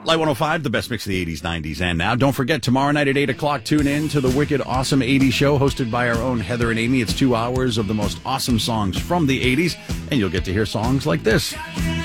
Light 105, the best mix of the 80s, 90s, and now. Don't forget, tomorrow night at 8 o'clock, tune in to the Wicked Awesome 80s show, hosted by our own Heather and Amy. It's 2 hours of the most awesome songs from the 80s, and you'll get to hear songs like this.